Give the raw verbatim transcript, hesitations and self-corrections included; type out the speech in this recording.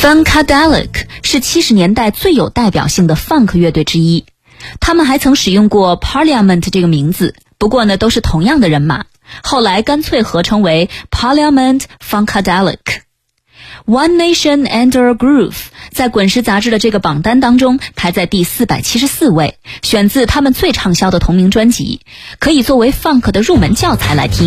Funkadelic 是七十年代最有代表性的 funk 乐队之一，他们还曾使用过 Parliament 这个名字，不过呢都是同样的人马，后来干脆合称为 Parliament Funkadelic。One Nation Under a Groove 在滚石杂志的这个榜单当中排在第四百七十四位，选自他们最畅销的同名专辑，可以作为 funk 的入门教材来听。